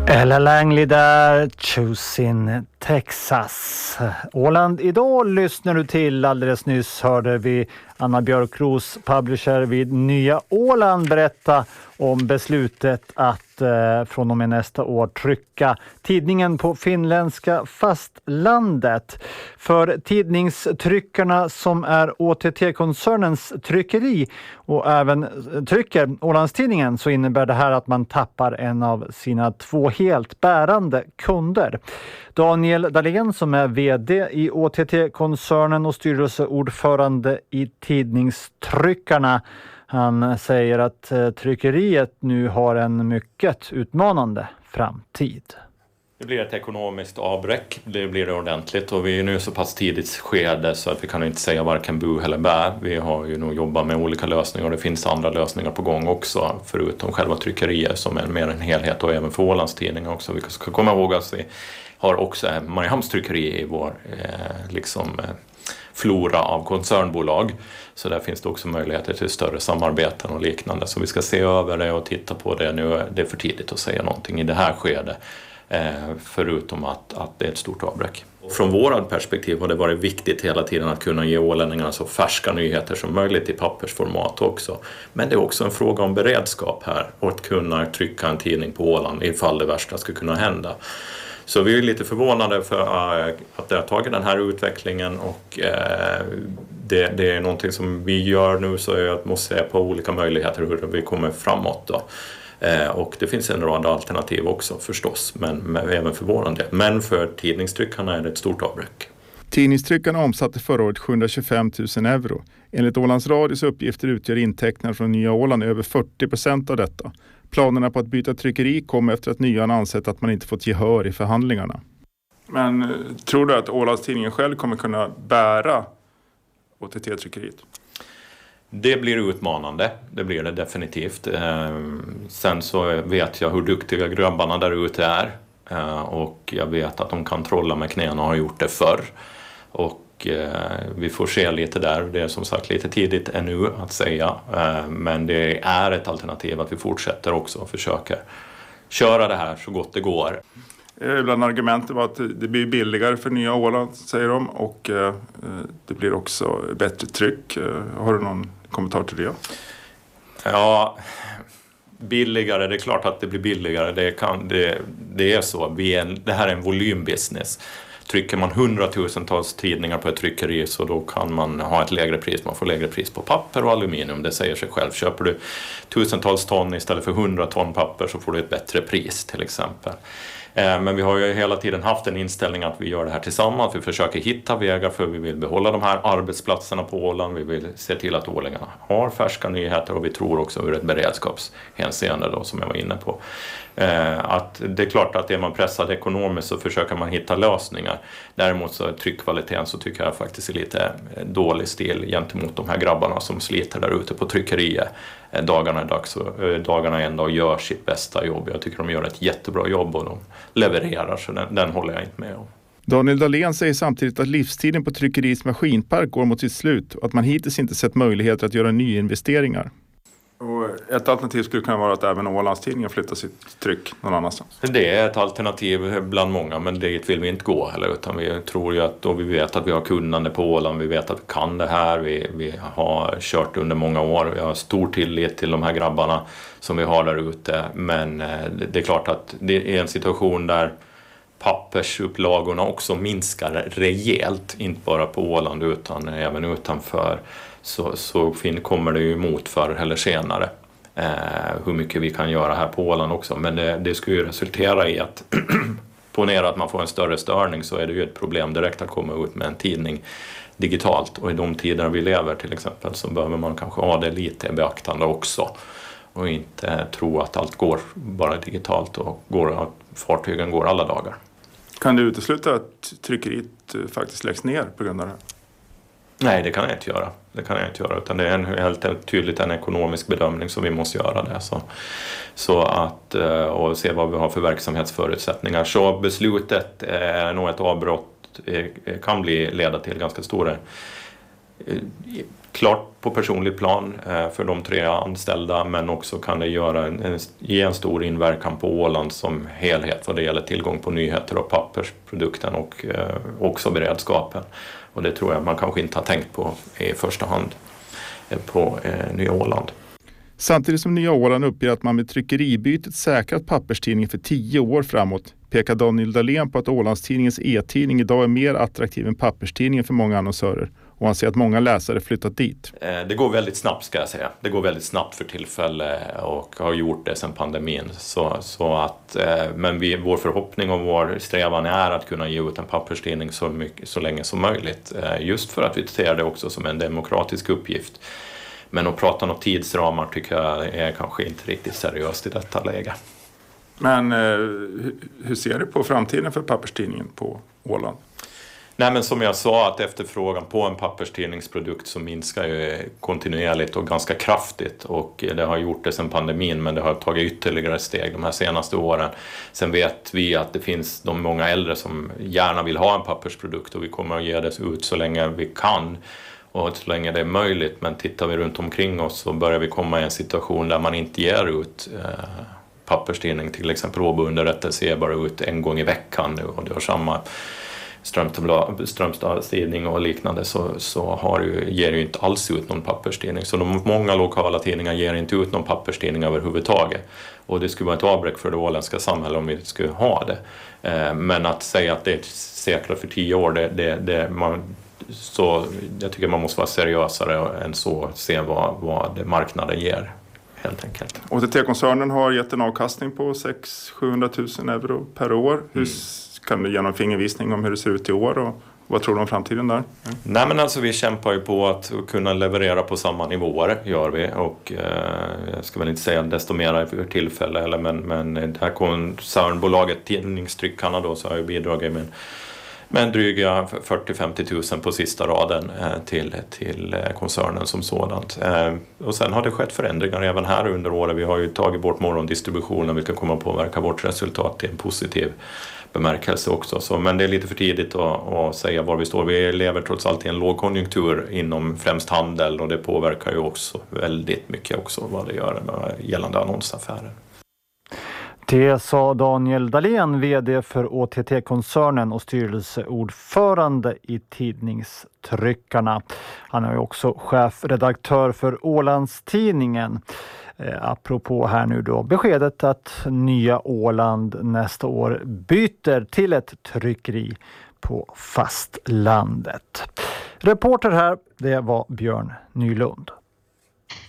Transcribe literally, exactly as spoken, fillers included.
Ella Langley där, Choosing Texas. Åland idag lyssnar du till. Alldeles nyss hörde vi Anna Björkros, publisher vid Nya Åland, berätta om beslutet att eh, från och med nästa år trycka tidningen på finländska fastlandet. För tidningstryckarna som är Å T T-koncernens tryckeri och även trycker Ålandstidningen, så innebär det här att man tappar en av sina två helt bärande kunder. Daniel Dahlén som är vd i Å T T-koncernen och styrelseordförande i Tidningstryckarna, han säger att tryckeriet nu har en mycket utmanande framtid. Det blir ett ekonomiskt avbräck, det blir det ordentligt, och vi är nu så pass tidigt skede så att vi kan inte säga varken bu eller bä. Vi har ju nog jobbat med olika lösningar och det finns andra lösningar på gång också, förutom själva tryckeriet som är mer en helhet, och även för Ålandstidningen också. Vi ska komma ihåg att vi har också Mariehamns tryckeri i vår eh, liksom, eh, flora av koncernbolag. Så där finns det också möjligheter till större samarbeten och liknande. Så vi ska se över det och titta på det nu. Det är för tidigt att säga någonting i det här skedet. Eh, förutom att, att det är ett stort avbräck. Från vårat perspektiv har det varit viktigt hela tiden att kunna ge ålänningarna så färska nyheter som möjligt i pappersformat också. Men det är också en fråga om beredskap här och att kunna trycka en tidning på Åland ifall det värsta skulle kunna hända. Så vi är lite förvånade för att det har tagit den här utvecklingen, och det, det är någonting som vi gör nu, så jag måste se på olika möjligheter hur vi kommer framåt då. Och det finns en rad alternativ också förstås, men, men även för våran del. Men för tidningstryckarna är det ett stort avbräck. Tidningstryckarna omsatte förra året sjuhundratjugofem tusen euro. Enligt Ålands Radios uppgifter utgör intäkterna från Nya Åland över fyrtio procent av detta. Planerna på att byta tryckeri kom efter att Nyan ansett att man inte fått gehör i förhandlingarna. Men tror du att Ålandstidningen själv kommer kunna bära Å T T-tryckeriet? Det blir utmanande, det blir det definitivt. Sen så vet jag hur duktiga grabbarna där ute är. Och jag vet att de kan trolla med knäna och har gjort det förr. Och vi får se lite där. Det är som sagt lite tidigt ännu att säga. Men det är ett alternativ att vi fortsätter också och försöker köra det här så gott det går. Ibland argumentet var att det blir billigare för Nya Åland, säger de. Och det blir också bättre tryck. Har du någon kommentar till det? Ja, billigare, det är klart att det blir billigare. Det, kan, det, det är så. Vi är en, det här är en volymbusiness. Trycker man hundratusentals tidningar på ett tryckeri, så då kan man ha ett lägre pris. Man får lägre pris på papper och aluminium, det säger sig själv. Köper du tusentals ton istället för hundra ton papper, så får du ett bättre pris till exempel. Men vi har ju hela tiden haft en inställning att vi gör det här tillsammans. Vi försöker hitta vägar, för vi vill behålla de här arbetsplatserna på Åland. Vi vill se till att ålänningarna har färska nyheter, och vi tror också ur ett beredskapshänseende då, som jag var inne på. Att det är klart att är man pressad ekonomiskt så försöker man hitta lösningar. Däremot så är tryckkvaliteten, så tycker jag faktiskt är lite dålig stil gentemot de här grabbarna som sliter där ute på tryckeriet. Dagarna är dags och dagarna är en dag gör sitt bästa jobb. Jag tycker de gör ett jättebra jobb och de levererar, så den, den håller jag inte med om. Daniel Dahlén säger samtidigt att livstiden på tryckeriets maskinpark går mot sitt slut och att man hittills inte sett möjligheter att göra nyinvesteringar. Och ett alternativ skulle kunna vara att även Ålandstidningen flyttar sitt tryck någon annanstans. Det är ett alternativ bland många, men dit vill vi inte gå heller, utan vi tror ju att, och vi vet att vi har kunnande på Åland, vi vet att vi kan det här, vi, vi har kört under många år, vi har stor tillit till de här grabbarna som vi har där ute, men det är klart att det är en situation där pappersupplagorna också minskar rejält, inte bara på Åland utan även utanför. Så, så fin, kommer det ju emot förr eller senare eh, hur mycket vi kan göra här på Åland också. Men det, det skulle ju resultera i att ponera att man får en större störning, så är det ju ett problem direkt att komma ut med en tidning digitalt. Och i de tider vi lever till exempel, så behöver man kanske ha det lite beaktande också. Och inte tro att allt går bara digitalt och går, att fartygen går alla dagar. Kan du utesluta att tryckeriet faktiskt läggs ner på grund av det här? Nej, det kan jag inte göra. Det kan jag inte göra, utan det är en, helt tydligt en ekonomisk bedömning som vi måste göra det. Så, så att, och se vad vi har för verksamhetsförutsättningar. Så beslutet är nog ett avbrott, kan bli leda till ganska stora klart på personligt plan för de tre anställda, men också kan det göra en, en, ge en stor inverkan på Åland som helhet vad det gäller tillgång på nyheter och pappersprodukten och eh, också beredskapen. Och det tror jag man kanske inte har tänkt på i första hand på eh, Nya Åland. Samtidigt som Nya Åland uppger att man med tryckeribytet säkrat papperstidningen för tio år framåt, pekar Daniel Dahlén på att Ålandstidningens e-tidning idag är mer attraktiv än papperstidningen för många annonsörer. Och han ser att många läsare flyttat dit. Det går väldigt snabbt, ska jag säga. Det går väldigt snabbt för tillfälle och har gjort det sedan pandemin. Så, så att, men vi, vår förhoppning och vår strävan är att kunna ge ut en papperstidning så, mycket, så länge som möjligt. Just för att vi ser det också som en demokratisk uppgift. Men att prata om tidsramar tycker jag är kanske inte riktigt seriöst i detta läge. Men eh, hur ser du på framtiden för papperstidningen på Åland? Nej, men som jag sa, att efterfrågan på en papperstidningsprodukt så minskar ju kontinuerligt och ganska kraftigt, och det har gjort det sedan pandemin, men det har tagit ytterligare steg de här senaste åren. Sen vet vi att det finns de många äldre som gärna vill ha en pappersprodukt, och vi kommer att ge det ut så länge vi kan och så länge det är möjligt. Men tittar vi runt omkring oss så börjar vi komma i en situation där man inte ger ut eh, papperstidning, till exempel Åbo Underrättelse ger bara ut en gång i veckan nu, och det har samma Strömstads tidning och liknande, så, så har ju, ger ju inte alls ut någon papperstidning. Så de många lokala tidningar ger inte ut någon papperstidning överhuvudtaget. Och det skulle vara ett avbräck för det åländska samhället om vi skulle ha det. Eh, men att säga att det är säkert för tio år, det, det, det, man, så jag tycker man måste vara seriösare än så, se vad, vad marknaden ger. Helt enkelt. O T T-koncernen har gett en avkastning på sex till sjuhundratusen euro per år. Hur mm. kan du ge någon fingervisning om hur det ser ut i år och vad tror du om framtiden där? Mm. Nej, men alltså vi kämpar ju på att kunna leverera på samma nivåer, gör vi, och eh, jag ska väl inte säga desto mer för tillfälle, eller, men, men det här koncernbolaget Tidningstryckarna då, så har jag bidragit med Men dryga fyrtio till femtio tusen på sista raden eh, till, till koncernen som sådant. Eh, och sen har det skett förändringar även här under året. Vi har ju tagit bort morgondistributionen, vilket kommer att påverka vårt resultat till en positiv bemärkelse också. Så, men det är lite för tidigt att, att säga var vi står. Vi lever trots allt i en lågkonjunktur inom främst handel, och det påverkar ju också väldigt mycket också vad det gör med gällande annonsaffärer. Det sa Daniel Dahlén, vd för Å T T-koncernen och styrelseordförande i Tidningstryckarna. Han är ju också chefredaktör för Ålandstidningen. Eh, apropå här nu då beskedet att Nya Åland nästa år byter till ett tryckeri på fastlandet. Reporter här, det var Björn Nylund.